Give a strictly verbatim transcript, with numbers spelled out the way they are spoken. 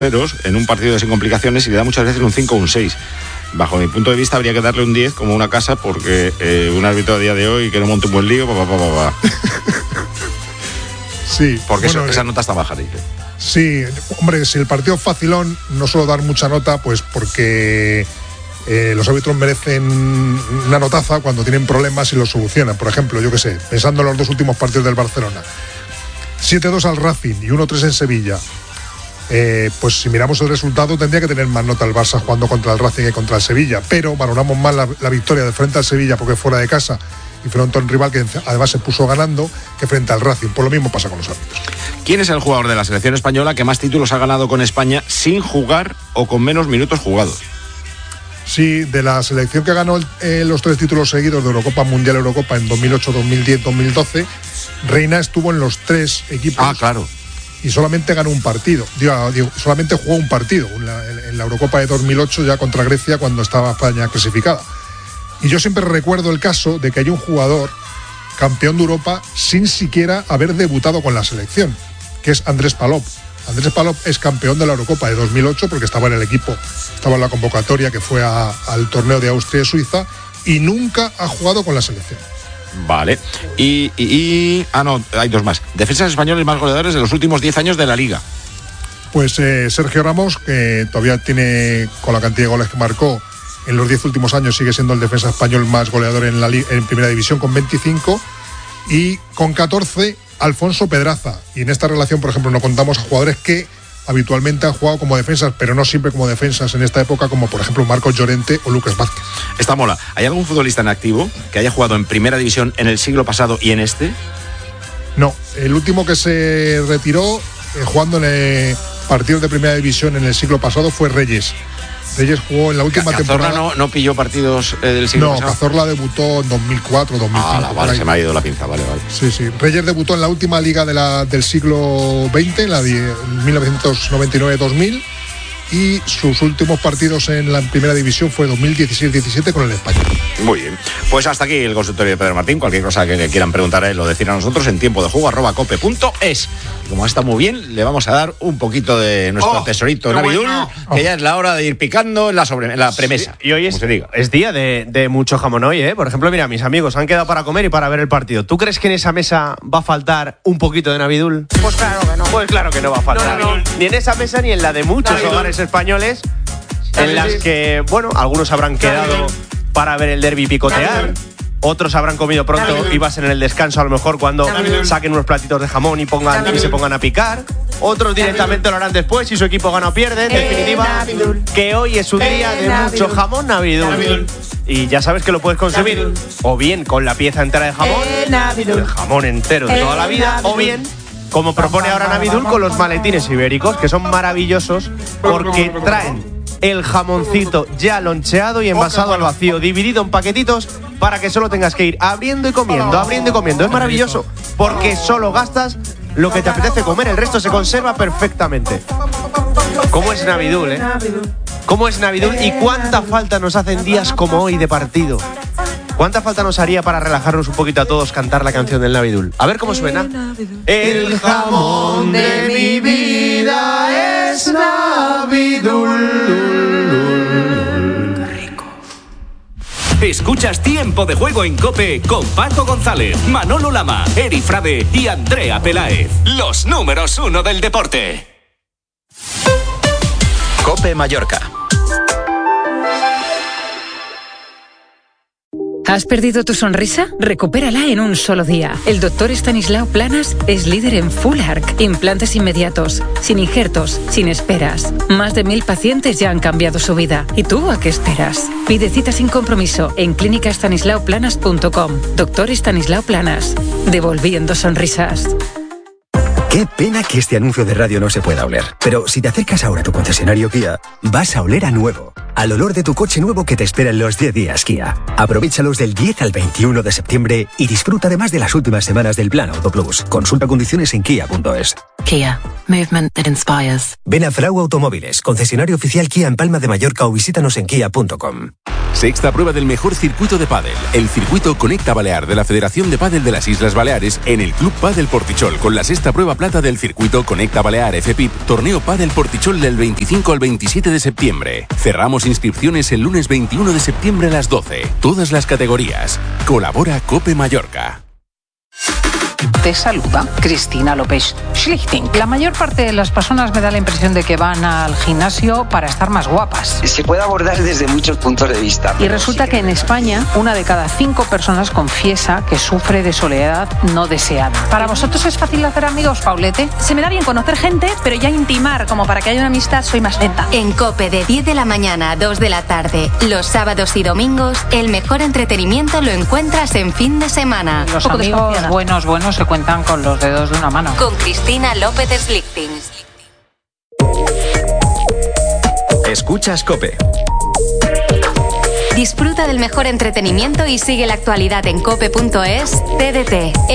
en un partido de sin complicaciones y le da muchas veces un cinco o un seis. Bajo mi punto de vista habría que darle un diez como una casa, porque eh, un árbitro a día de hoy que no monte un buen lío, pa, pa, pa, pa. Sí. Porque bueno, eso, esa nota está baja, dice. Sí, hombre, si el partido es facilón, no suelo dar mucha nota, pues porque eh, los árbitros merecen una notaza cuando tienen problemas y los solucionan. Por ejemplo, yo qué sé, pensando en los dos últimos partidos del Barcelona, siete dos al Racing y uno tres en Sevilla. Eh, pues si miramos el resultado tendría que tener más nota el Barça jugando contra el Racing que contra el Sevilla, pero valoramos más la, la victoria de frente al Sevilla porque es fuera de casa y frente a un rival que además se puso ganando, que frente al Racing. Por lo mismo pasa con los árbitros. ¿Quién es el jugador de la selección española que más títulos ha ganado con España sin jugar o con menos minutos jugados? Sí, de la selección que ganó eh, los tres títulos seguidos de Eurocopa, Mundial, Eurocopa en dos mil ocho, dos mil diez, dos mil doce, Reina estuvo en los tres equipos. Ah, claro. Y solamente ganó un partido, digo, digo, solamente jugó un partido en la, en la Eurocopa de dos mil ocho ya contra Grecia cuando estaba España clasificada. Y yo siempre recuerdo el caso de que hay un jugador campeón de Europa sin siquiera haber debutado con la selección, que es Andrés Palop. Andrés Palop es campeón de la Eurocopa de dos mil ocho porque estaba en el equipo, estaba en la convocatoria que fue a, al torneo de Austria y Suiza y nunca ha jugado con la selección. Vale. Y, y, y... Ah, no, hay dos más. Defensas españoles más goleadores de los últimos diez años de la Liga. Pues eh, Sergio Ramos, que todavía tiene, con la cantidad de goles que marcó en los diez últimos años, sigue siendo el defensa español más goleador en la en Primera División con veinticinco. Y con catorce, Alfonso Pedraza. Y en esta relación, por ejemplo, no contamos a jugadores que habitualmente han jugado como defensas, pero no siempre como defensas en esta época, como por ejemplo Marcos Llorente o Lucas Vázquez. Esta mola. ¿Hay algún futbolista en activo que haya jugado en Primera División en el siglo pasado y en este? No, el último que se retiró eh, jugando en eh, partidos de Primera División en el siglo pasado fue Reyes. Reyes jugó en la última Cazorla temporada. No, no pilló partidos eh, del siglo no, pasado. No, Cazorla debutó en dos mil cuatro, dos mil cinco. Ah, vale, se me ha ido la pinza, vale, vale. Sí, sí. Reyes debutó en la última liga de la, del siglo veinte, la de mil novecientos noventa y nueve dos mil, y sus últimos partidos en la Primera División fue dos mil dieciséis diecisiete con el Español. Muy bien. Pues hasta aquí el consultorio de Pedro Martín. Cualquier cosa que le quieran preguntar a él o decir a nosotros en tiempo de juego arroba cope punto es. Como está muy bien, le vamos a dar un poquito de nuestro oh, tesorito Navidul, bueno. que oh. ya es la hora de ir picando en la, sobre, en la premisa. Sí, y hoy es, es día de, de mucho jamón hoy, ¿eh? Por ejemplo, mira, mis amigos han quedado para comer y para ver el partido. ¿Tú crees que en esa mesa va a faltar un poquito de Navidul? Pues claro que no. Pues claro que no va a faltar. No, no, no. Ni en esa mesa ni en la de muchos Navidul. hogares españoles, en las que, bueno, algunos habrán quedado para ver el derbi picotear. Otros habrán comido pronto Navidul. y vas en el descanso a lo mejor cuando Navidul. saquen unos platitos de jamón y pongan Navidul. y se pongan a picar. Otros directamente Navidul. lo harán después si su equipo gana o pierde. En eh, definitiva, Navidul. que hoy es un eh, día de Navidul. mucho jamón Navidul. Navidul. Y ya sabes que lo puedes consumir Navidul. o bien con la pieza entera de jamón, eh, el jamón entero de eh, toda la vida, Navidul. o bien, como propone ahora Navidul, con los maletines ibéricos, que son maravillosos porque traen el jamoncito ya loncheado y envasado al vacío, dividido en paquetitos para que solo tengas que ir abriendo y comiendo, abriendo y comiendo. Es maravilloso porque solo gastas lo que te apetece comer, el resto se conserva perfectamente. ¿Cómo es Navidul, eh? ¿Cómo es Navidul y cuánta falta nos hacen días como hoy de partido? ¿Cuánta falta nos haría para relajarnos un poquito a todos cantar la canción del Navidul? A ver cómo suena. El jamón de mi vida es Navidul. Escuchas Tiempo de Juego en COPE con Paco González, Manolo Lama, Eri Frade y Andrea Peláez. Los números uno del deporte. COPE Mallorca. ¿Has perdido tu sonrisa? Recupérala en un solo día. El doctor Estanislao Planas es líder en Full Arch, implantes inmediatos, sin injertos, sin esperas. Más de mil pacientes ya han cambiado su vida. ¿Y tú a qué esperas? Pide cita sin compromiso en clínica estanislao planas punto com. Doctor Estanislao Planas, devolviendo sonrisas. Qué pena que este anuncio de radio no se pueda oler. Pero si te acercas ahora a tu concesionario Kia, vas a oler a nuevo. Al olor de tu coche nuevo que te espera en los diez días Kia. Aprovéchalos del diez al veintiuno de septiembre y disfruta además de las últimas semanas del plan Auto Plus. Consulta condiciones en kia punto es. Kia. Movement that inspires. Ven a Frau Automóviles, concesionario oficial Kia en Palma de Mallorca o visítanos en kia punto com. Sexta prueba del mejor circuito de pádel, el circuito Conecta Balear de la Federación de Pádel de las Islas Baleares en el Club Pádel Portichol, con la sexta prueba plata del circuito Conecta Balear F P I P, torneo Pádel Portichol del veinticinco al veintisiete de septiembre. Cerramos inscripciones el lunes veintiuno de septiembre a las doce. Todas las categorías. Colabora COPE Mallorca. Te saluda Cristina López Schlichting. La mayor parte de las personas me da la impresión de que van al gimnasio para estar más guapas. Se puede abordar desde muchos puntos de vista. Y resulta que en España, una de cada cinco personas confiesa que sufre de soledad no deseada. ¿Para vosotros es fácil hacer amigos, Paulete? Se me da bien conocer gente, pero ya intimar como para que haya una amistad soy más lenta. En COPE de diez de la mañana a dos de la tarde, los sábados y domingos, el mejor entretenimiento lo encuentras en fin de semana. Los amigos buenos, buenos se cuentan con los dedos de una mano. Con Cristina López Schlichting. Escuchas COPE. Disfruta del mejor entretenimiento y sigue la actualidad en cope punto es. T D T.